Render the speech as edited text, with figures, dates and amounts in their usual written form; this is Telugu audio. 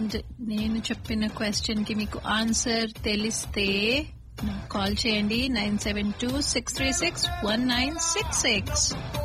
అండ్ నేను చెప్పిన క్వశ్చన్ కి మీకు ఆన్సర్ తెలిస్తే కాల్ చేయండి 972-636-1966.